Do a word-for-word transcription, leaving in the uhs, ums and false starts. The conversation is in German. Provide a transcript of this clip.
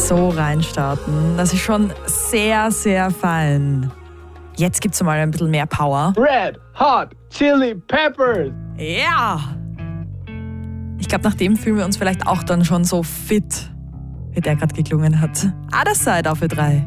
so reinstarten. Das ist schon sehr, sehr fein. Jetzt gibt's mal ein bisschen mehr Power. Red Hot Chili Peppers. Ja! Ich glaube, nach dem fühlen wir uns vielleicht auch dann schon so fit, wie der gerade geklungen hat. Other Side auf Ö drei.